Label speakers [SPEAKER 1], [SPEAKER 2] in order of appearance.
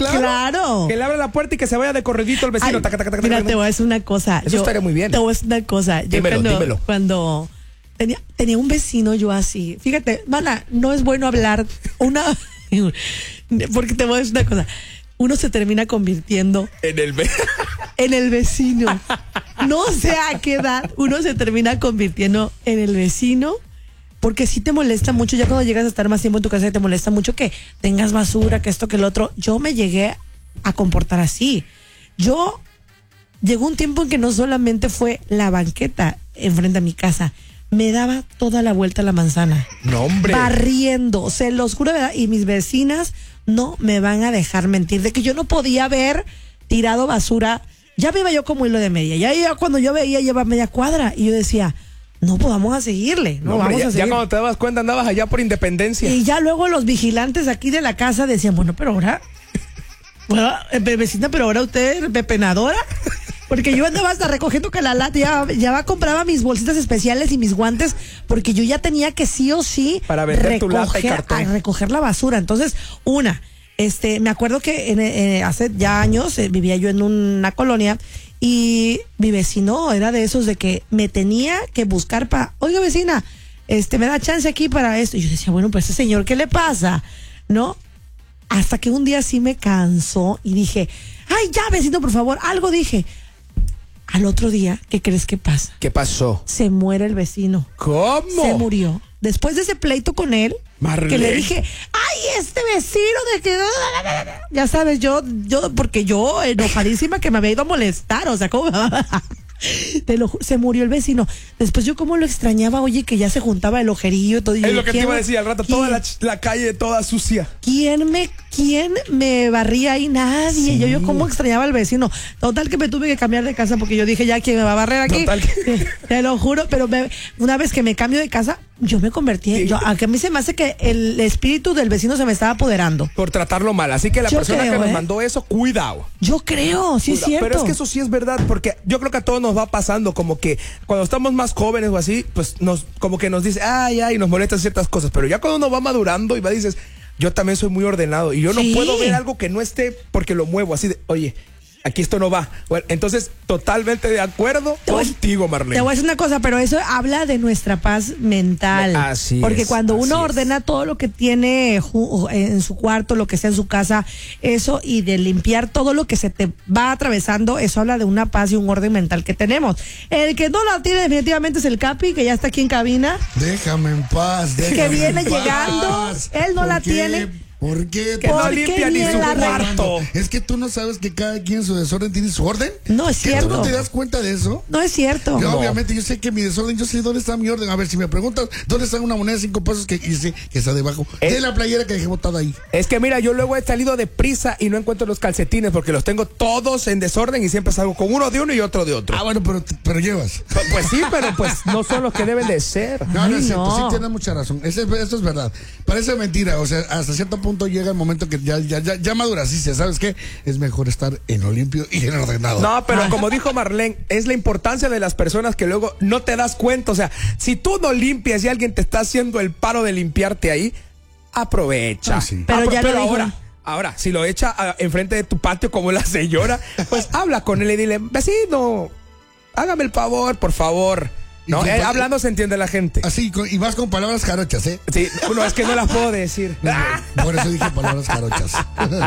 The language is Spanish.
[SPEAKER 1] Claro.
[SPEAKER 2] Que le abra la puerta y que se vaya de corredito el vecino.
[SPEAKER 1] Ay, mira, te voy a decir una cosa.
[SPEAKER 2] Eso estaría muy bien.
[SPEAKER 1] Te voy a decir una cosa.
[SPEAKER 2] Dímelo.
[SPEAKER 1] Cuando tenía un vecino yo así. Fíjate, mana, no es bueno hablar porque te voy a decir una cosa. Uno se termina convirtiendo en el vecino. No sé a qué edad uno se termina convirtiendo en el vecino, porque sí te molesta mucho. Ya cuando llegas a estar más tiempo en tu casa te molesta mucho que tengas basura, que esto, que el otro. Yo me llegué a comportar así. Llegó un tiempo en que no solamente fue la banqueta enfrente a mi casa, me daba toda la vuelta a la manzana.
[SPEAKER 2] No, hombre.
[SPEAKER 1] Barriendo, se los juro, ¿verdad? Y mis vecinas no me van a dejar mentir de que yo no podía haber tirado basura. Ya me iba yo como hilo de media. Ya cuando yo veía, lleva media cuadra. Y yo decía, no, pues vamos a seguirle. No,
[SPEAKER 2] hombre,
[SPEAKER 1] vamos a seguir.
[SPEAKER 2] Ya cuando te dabas cuenta andabas allá por Independencia.
[SPEAKER 1] Y ya luego los vigilantes aquí de la casa decían, bueno, vecina, pero ahora usted es penadora. Porque yo andaba hasta recogiendo que la lata, ya compraba mis bolsitas especiales y mis guantes, porque yo ya tenía que sí o sí
[SPEAKER 2] para vender tu lata y cartón.
[SPEAKER 1] Recoger la basura. Entonces, me acuerdo que hace ya años vivía yo en una colonia y mi vecino era de esos de que me tenía que buscar oiga, vecina, me da chance aquí para esto. Y yo decía, bueno, pues ese señor, ¿qué le pasa? ¿No? Hasta que un día sí me cansó y dije, ay, ya, vecino, por favor, algo dije. Al otro día, ¿qué crees que pasa?
[SPEAKER 2] ¿Qué pasó?
[SPEAKER 1] Se muere el vecino.
[SPEAKER 2] ¿Cómo?
[SPEAKER 1] Se murió. Después de ese pleito con él,
[SPEAKER 2] Marlene,
[SPEAKER 1] que le dije, ay, este vecino de que... Ya sabes, porque yo enojadísima que me había ido a molestar, o sea, ¿cómo? Se murió el vecino. Después yo como lo extrañaba, oye, que ya se juntaba el ojerillo y todo.
[SPEAKER 2] Es lo que te iba a decir al rato, toda la calle toda sucia.
[SPEAKER 1] ¿Quién me barría ahí? Nadie. Sí. Yo como extrañaba al vecino. Total que me tuve que cambiar de casa porque yo dije, ya, ¿quién me va a barrer aquí?
[SPEAKER 2] Total que...
[SPEAKER 1] Te lo juro, pero una vez que me cambio de casa, yo me convertí en... a mí se me hace que el espíritu del vecino se me estaba apoderando.
[SPEAKER 2] Por tratarlo mal. Así que la persona que nos mandó eso, cuidado.
[SPEAKER 1] Yo creo, sí, es cierto.
[SPEAKER 2] Pero es que eso sí es verdad, porque yo creo que a todos nos va pasando, como que cuando estamos más jóvenes o así, pues como que nos dice, ay, nos molestan ciertas cosas, pero ya cuando uno va madurando y dices, yo también soy muy ordenado y yo no puedo ver algo que no esté porque lo muevo así de, oye, aquí esto no va. Bueno, entonces, totalmente de acuerdo contigo, Marlene.
[SPEAKER 1] Te voy a decir una cosa, pero eso habla de nuestra paz mental.
[SPEAKER 2] Así
[SPEAKER 1] porque
[SPEAKER 2] es,
[SPEAKER 1] cuando uno ordena todo lo que tiene en su cuarto, lo que sea en su casa, eso, y de limpiar todo lo que se te va atravesando, eso habla de una paz y un orden mental que tenemos. El que no la tiene definitivamente es el Capi, que ya está aquí en cabina.
[SPEAKER 3] Déjame en paz,
[SPEAKER 1] que viene llegando, él no la tiene.
[SPEAKER 3] ¿Por qué?
[SPEAKER 2] Que no limpia ni su cuarto.
[SPEAKER 3] Es que tú no sabes que cada quien en su desorden tiene su orden.
[SPEAKER 1] No es cierto.
[SPEAKER 3] ¿Tú no te das cuenta de eso?
[SPEAKER 1] No es cierto.
[SPEAKER 3] Obviamente yo sé que mi desorden, yo sé dónde está mi orden. A ver, si me preguntas dónde está una moneda de 5 pesos que dice que está debajo de la playera que dejé botada ahí.
[SPEAKER 2] Es que mira, yo luego he salido de prisa y no encuentro los calcetines porque los tengo todos en desorden y siempre salgo con uno de uno y otro de otro.
[SPEAKER 3] Ah, bueno, pero llevas.
[SPEAKER 2] Pues sí, pero pues no son los que deben de ser.
[SPEAKER 3] No es cierto, sí tienes mucha razón. Eso es verdad. Parece mentira, o sea, hasta cierto punto llega el momento que ya maduras y ¿sabes qué? Es mejor estar en lo limpio y en ordenado.
[SPEAKER 2] No, pero como dijo Marlene, es la importancia de las personas que luego no te das cuenta. O sea, si tú no limpias y alguien te está haciendo el paro de limpiarte ahí, aprovecha.
[SPEAKER 3] Sí.
[SPEAKER 1] Pero
[SPEAKER 2] ahora, si lo echa enfrente de tu patio como la señora, pues habla con él y dile, vecino, hágame el favor, por favor. No, hablando se entiende la gente.
[SPEAKER 3] Así, y vas con palabras jarochas, ¿eh?
[SPEAKER 2] Sí, no, es que no las puedo decir.
[SPEAKER 3] Por eso dije palabras jarochas.